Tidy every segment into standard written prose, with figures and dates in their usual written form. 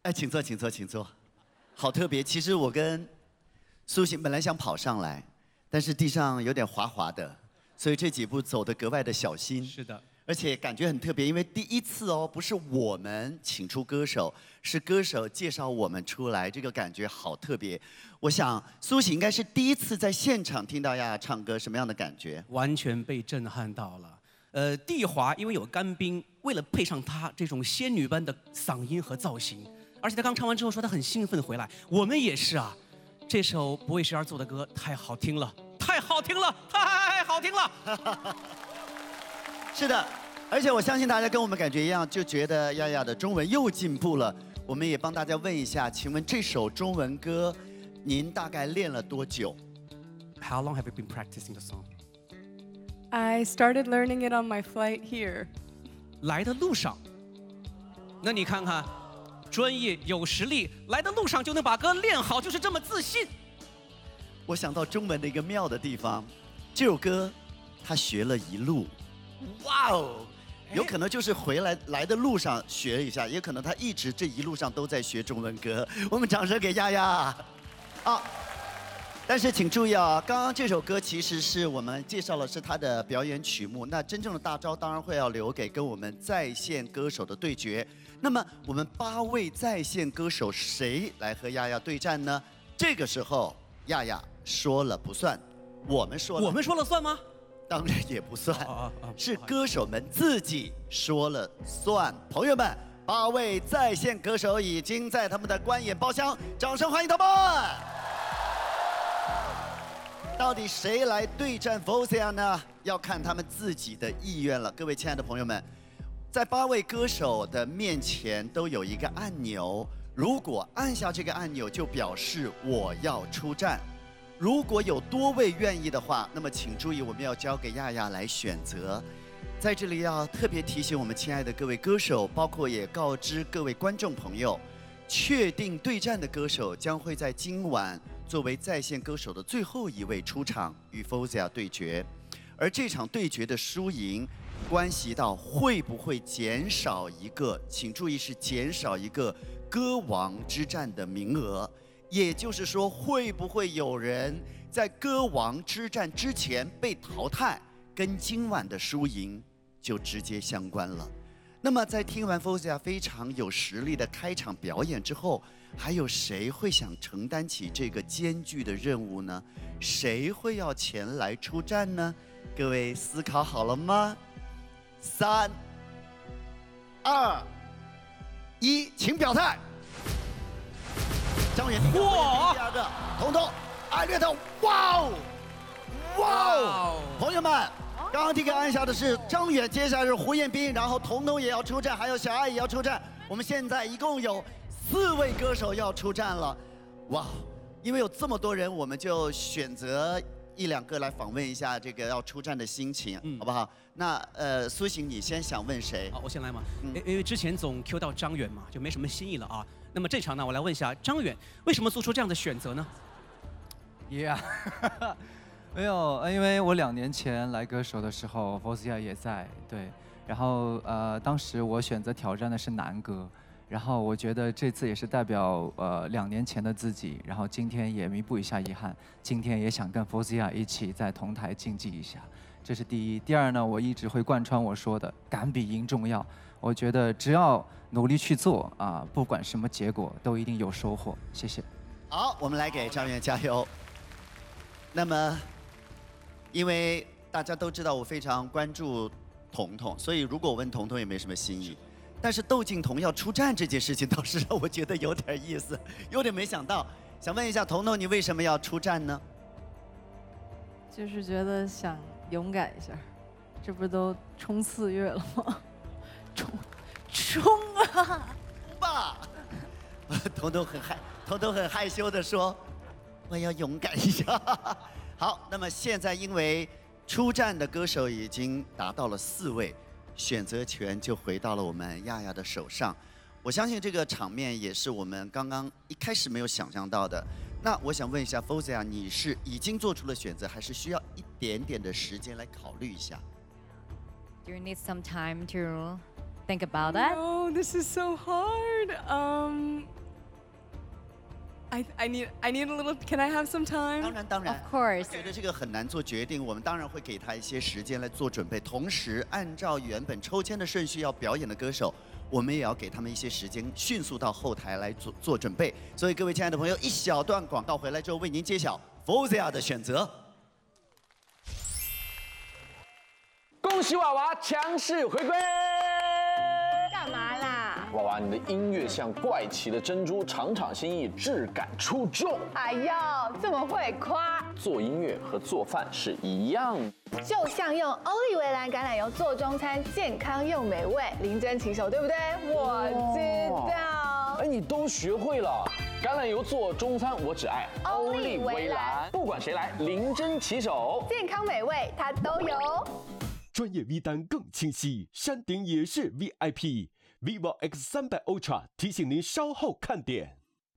哎，请坐，请坐，请坐。好特别，其实我跟苏醒本来想跑上来，但是地上有点滑滑的，所以这几步走得格外的小心。 是的。 而且感觉很特别，因为第一次哦，不是我们请出歌手，是歌手介绍我们出来，这个感觉好特别。我想苏醒应该是第一次在现场听到亚亚唱歌，什么样的感觉？ 完全被震撼到了。地滑因为有干冰，为了配上她这种仙女般的嗓音和造型，而且她刚唱完之后说她很兴奋回来，我们也是啊。这首不为谁而作的歌太好听了，太好听了，太好听了。 是的，而且我相信大家跟我们感觉一样，就觉得亚亚的中文又进步了。我们也帮大家问一下，请问这首中文歌，您大概练了多久 ？How long have you been practicing the song? I started learning it on my flight here. 来的路上，那你看看，专业有实力，来的路上就能把歌练好，就是这么自信。 我想到中文的一个妙的地方，这首歌他学了一路。 哇哦，有可能就是来的路上学一下，也可能他一直这一路上都在学中文歌。我们掌声给亚亚。啊，但是请注意啊，刚刚这首歌其实是我们介绍了是他的表演曲目，那真正的大招当然会要留给跟我们在线歌手的对决。那么我们8位在线歌手谁来和亚亚对战呢？这个时候亚亚说了不算，我们说了算吗？ 当然也不算，是歌手们自己说了算。朋友们，8位在线歌手已经在他们的观演包厢，掌声欢迎他们！到底谁来对战 Fausia 呢？要看他们自己的意愿了。各位亲爱的朋友们，在8位歌手的面前都有一个按钮，如果按下这个按钮，就表示我要出战。 如果有多位愿意的话，那么请注意，我们要交给亚亚来选择。在这里要特别提醒我们亲爱的各位歌手，包括也告知各位观众朋友，确定对战的歌手将会在今晚作为在线歌手的最后一位出场与 Fausia 对决。而这场对决的输赢，关系到会不会减少一个，请注意是减少一个歌王之战的名额。 也就是说，会不会有人在歌王之战之前被淘汰，跟今晚的输赢就直接相关了。那么，在听完 Fausia 非常有实力的开场表演之后，还有谁会想承担起这个艰巨的任务呢？谁会要前来出战呢？各位思考好了吗？3、2、1，请表态。 张远第一个，第二个，彤彤，艾略特，哇哦，哇哦！朋友们，刚刚第一个按下的是张远，接下来是胡彦斌，然后彤彤也要出战，还有小爱也要出战。我们现在一共有4位歌手要出战了，哇！因为有这么多人，我们就选择1、2个来访问一下这个要出战的心情，好不好？那苏醒，你先想问谁？ 好，我先来嘛，因为之前总 Q 到张远嘛，就没什么新意了啊。 那么这场呢，我来问一下张远，为什么做出这样的选择呢 ？Yeah， 没有，因为我2年前来歌手的时候 ，Fausia 也在，对。然后当时我选择挑战的是男歌，然后我觉得这次也是代表2年前的自己，然后今天也弥补一下遗憾，今天也想跟 Fausia 一起在同台竞技一下，这是第一。第二呢，我一直会贯穿我说的，敢比赢重要。 我觉得只要努力去做啊，不管什么结果都一定有收获。谢谢。 好，我们来给张远加油。那么，因为大家都知道我非常关注彤彤，所以如果我问彤彤也没什么新意。但是窦靖童要出战这件事情倒是让我觉得有点意思，有点没想到。想问一下彤彤，你为什么要出战呢？ 就是觉得想勇敢一下，这不都冲4月了吗？ 冲啊！ 吧，彤彤很害羞的说：“我要勇敢一下。”好，那么现在因为出战的歌手已经达到了4位，选择权就回到了我们亚亚的手上。我相信这个场面也是我们刚刚一开始没有想象到的。那我想问一下 Fausia， 你是已经做出了选择，还是需要一点点的时间来考虑一下 ？Do you need some time to think about that? No, this is so hard. I need a little. Can I have some 当 time? 然当然 Of course. 觉得这个很难做决定，我们当然会给他一些时间来做准备，同时按照原本抽签的顺序要表演的歌手，我们也要给他们一些时间，迅速到后台来做准备。所以各位亲爱的朋友，一小段广告回来之后，为您揭晓 Fozia 的选择。 恭喜娃娃强势回归！ 干嘛啦？ 娃娃，你的音乐像怪奇的珍珠，场场新意，质感出众。 哎呦，这么会夸， 做音乐和做饭是一样的。 就像用欧丽维兰橄榄油做中餐，健康又美味，伶真其手，对不对？我知道。 哎，你都学会了。橄榄油做中餐，我只爱欧丽维兰，不管谁来，伶真其手， 健康美味它都有。 专业 V 单更清晰，山顶也是 VIP。vivo X300 Ultra 提醒您稍后看点。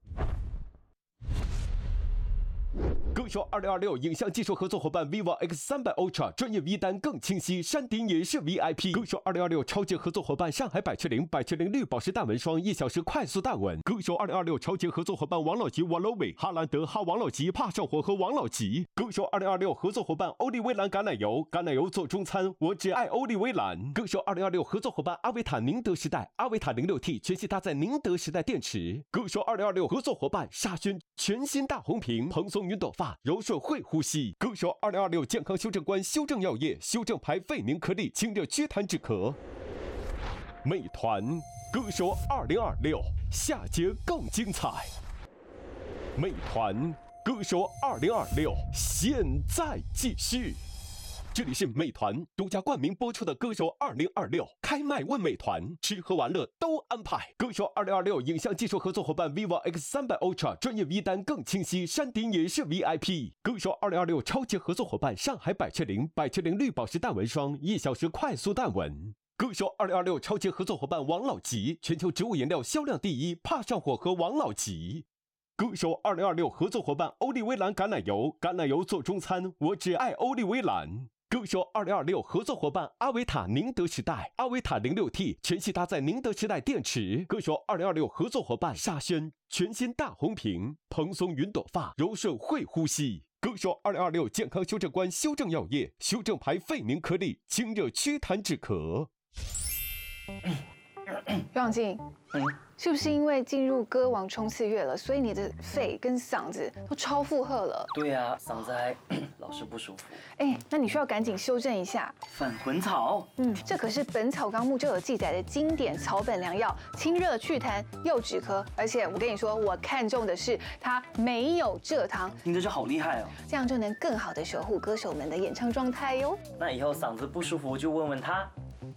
歌手2026影像技术合作伙伴 vivo X300 Ultra 专业 V 单更清晰，山顶也是 VIP。歌手2026超级合作伙伴上海百雀羚绿宝石淡纹霜1小时快速淡纹。歌手2026超级合作伙伴王老吉 Walowe 哈兰德哈王老吉怕上火和王老吉。歌手2026合作伙伴欧丽薇兰橄榄油做中餐，我只爱欧丽薇兰。歌手2026合作伙伴阿维塔宁德时代06T 全系搭载宁德时代电池。歌手2026合作伙伴沙宣全新大红屏蓬松云朵发柔顺会呼吸。歌手2026健康修正官修正药业修正牌肺宁颗粒清热祛痰止咳。美团歌手2026下节更精彩。美团歌手2026现在继续。这里是美团独家冠名播出的歌手2026开麦问美团，吃喝玩乐都安排。歌手2026影像技术合作伙伴 vivo X300 Ultra 专业 V 单更清晰，山顶也是 VIP。歌手2026超级合作伙伴上海百雀羚绿宝石淡纹霜1小时快速淡纹。歌手2026超级合作伙伴王老吉全球植物颜料销量第一，怕上火和王老吉。歌手2026合作伙伴欧丽薇兰橄榄油做中餐，我只爱欧丽薇兰。歌手2026合作伙伴阿维塔宁德时代06T 全系搭载宁德时代电池。歌手2026合作伙伴沙宣全新大红屏蓬松云朵发柔顺会呼吸。歌手2026健康修正官修正药业修正牌肺宁颗粒清热祛痰止咳。 刘永静，是不是因为进入歌王冲刺月了，所以你的肺跟嗓子都超负荷了？ 对啊，嗓子还老是不舒服。 哎，那你需要赶紧修正一下。 返魂草， 这可是《本草纲目》就有记载的经典草本良药，清热祛痰又止咳。而且我跟你说，我看中的是它没有蔗糖， 听着就好厉害哦。 这样就能更好的守护歌手们的演唱状态哟。 那以后嗓子不舒服就问问他。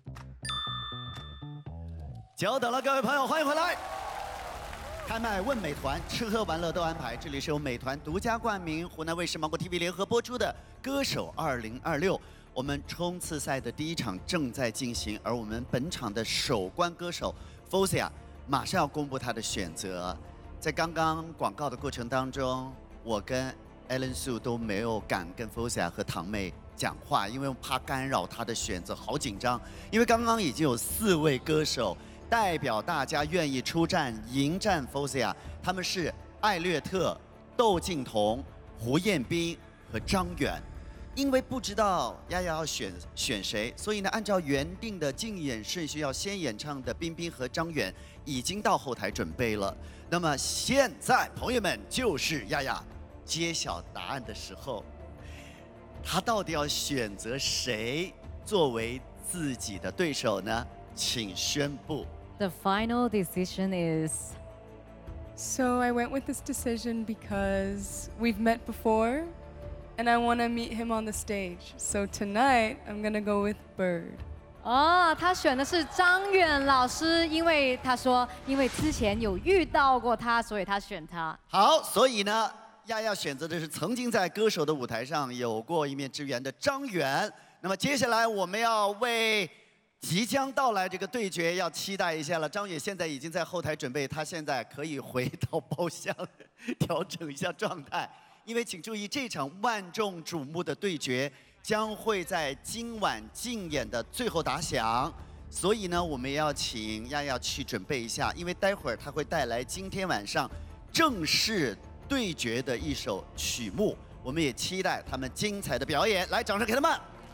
久等了，各位朋友，欢迎回来。开麦问美团，吃喝玩乐都安排。这里是由美团独家冠名、湖南卫视、芒果 TV 联合播出的《歌手2026》。我们冲刺赛的第一场正在进行，而我们本场的首关歌手 Fozia 马上要公布他的选择。在刚刚广告的过程当中，我跟 Ellen Su 都没有敢跟 Fozia 和堂妹讲话，因为怕干扰他的选择，好紧张。因为刚刚已经有4位歌手代表大家愿意出战迎战 Fozia， 他们是艾略特、窦靖童、胡彦斌和张远。因为不知道丫丫要选谁，所以呢，按照原定的竞演顺序，要先演唱的彬彬和张远已经到后台准备了。那么现在，朋友们，就是丫丫揭晓答案的时候，他到底要选择谁作为自己的对手呢？请宣布。 The final decision is. So I went with this decision because we've met before, and I want to meet him on the stage. So tonight, I'm gonna go with Bird. 哦，他选的是张远老师，因为他说，因为之前有遇到过他，所以他选他。 好，所以呢，丫丫选择的是曾经在歌手的舞台上有过一面之缘的张远。那么接下来我们要为即将到来这个对决要期待一下了。张远现在已经在后台准备，他现在可以回到包厢调整一下状态。因为请注意，这场万众瞩目的对决将会在今晚竞演的最后打响，所以呢，我们也要请丫丫去准备一下，因为待会儿他会带来今天晚上正式对决的一首曲目，我们也期待他们精彩的表演。来，掌声给他们！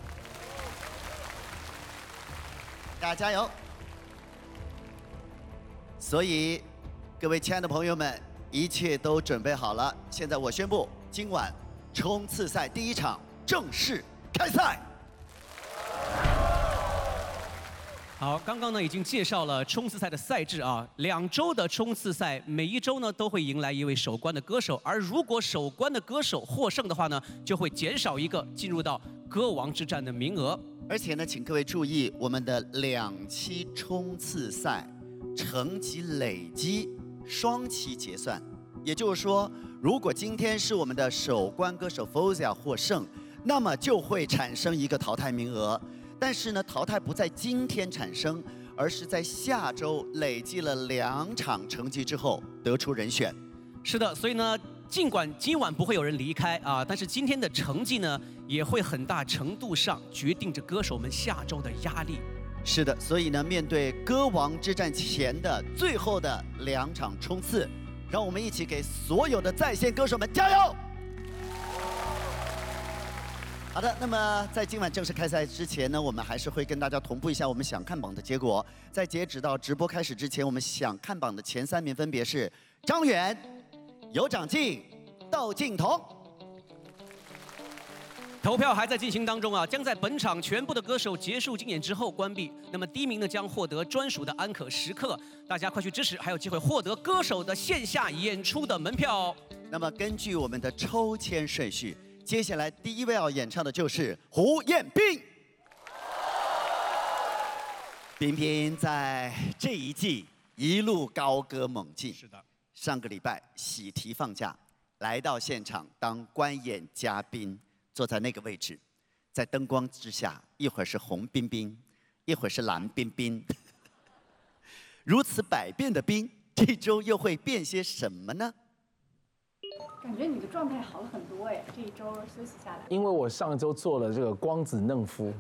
大家加油！所以，各位亲爱的朋友们，一切都准备好了。现在我宣布，今晚冲刺赛第一场正式开赛。 好，刚刚呢已经介绍了冲刺赛的赛制啊，2周的冲刺赛，每一周呢都会迎来一位首关的歌手，而如果首关的歌手获胜的话呢，就会减少一个进入到歌王之战的名额。 而且呢，请各位注意，我们的2期冲刺赛成绩累积双期结算，也就是说，如果今天是我们的首关歌手 Fozia 获胜，那么就会产生一个淘汰名额。 但是呢，淘汰不在今天产生，而是在下周累计了2场成绩之后得出人选。 是的，所以呢，尽管今晚不会有人离开啊，但是今天的成绩呢，也会很大程度上决定着歌手们下周的压力。 是的，所以呢，面对歌王之战前的最后的2场冲刺，让我们一起给所有的在线歌手们加油！ 好的，那么在今晚正式开赛之前呢，我们还是会跟大家同步一下我们想看榜的结果。在截止到直播开始之前，我们想看榜的前3名分别是张远、尤长靖、窦靖童。 投票还在进行当中啊，将在本场全部的歌手结束竞演之后关闭。那么第1名呢，将获得专属的安可时刻，大家快去支持，还有机会获得歌手的线下演出的门票。 那么根据我们的抽签顺序。 接下来第1位要演唱的就是胡彦斌。彬彬在这一季一路高歌猛进。 是的。 上个礼拜喜提放假，来到现场当观演嘉宾，坐在那个位置，在灯光之下，一会儿是红彬彬，一会儿是蓝彬彬。如此百变的彬，这周又会变些什么呢？ 感觉你的状态好了很多哎，这一周休息下来。 因为我上周做了这个光子嫩肤。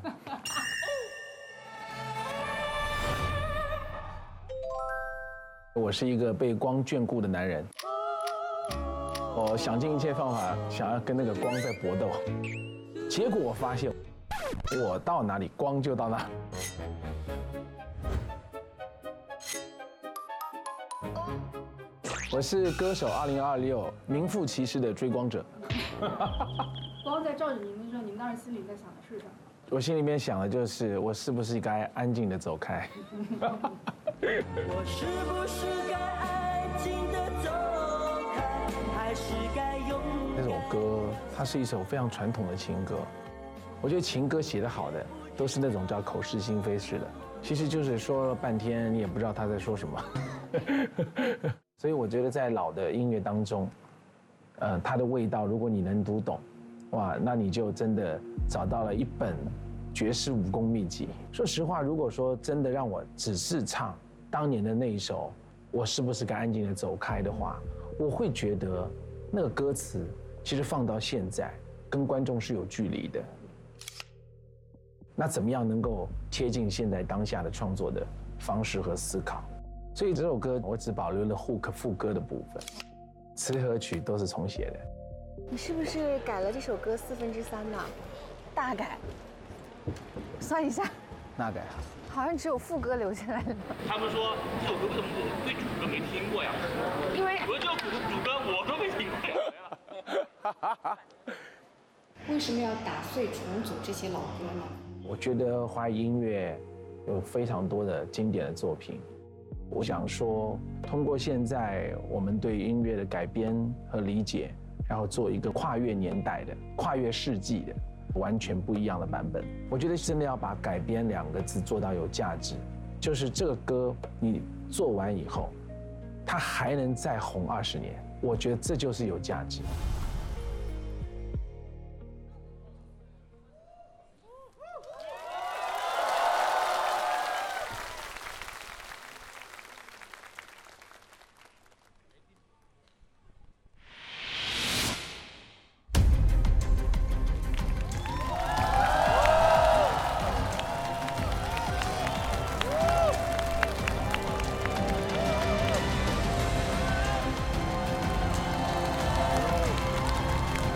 我是一个被光眷顾的男人，我想尽一切方法想要跟那个光在搏斗，结果我发现，我到哪里光就到哪。 我是歌手2026名副其实的追光者。 光在照着您的时候，您当时心里在想的是什么？ 我心里面想的就是，我是不是该安静的走开？ 我是不是该安静的走开，还是该永远？ 这首歌它是一首非常传统的情歌，我觉得情歌写得好的都是那种叫口是心非式的，其实就是说了半天你也不知道他在说什么。所以我觉得在老的音乐当中，它的味道，如果你能读懂，哇，那你就真的找到了一本绝世武功秘籍。说实话，如果说真的让我只是唱当年的那一首，我是不是该安静的走开的话，我会觉得那个歌词其实放到现在跟观众是有距离的。那怎么样能够贴近现在当下的创作的方式和思考？ 所以这首歌我只保留了 hook 副歌的部分，词和曲都是重写的。 你是不是改了这首歌3/4呢？大改。算一下。 大改。 好像只有副歌留下来了。 他们说这首歌为什么我对主歌没听过呀？ 因为我这主歌我都没听过呀。 为什么要打碎重组这些老歌呢？ 我觉得华语音乐有非常多的经典的作品。 我想说，通过现在我们对音乐的改编和理解，然后做一个跨越年代的、跨越世纪的、完全不一样的版本。我觉得真的要把改编2个字做到有价值，就是这个歌你做完以后，它还能再红20年，我觉得这就是有价值。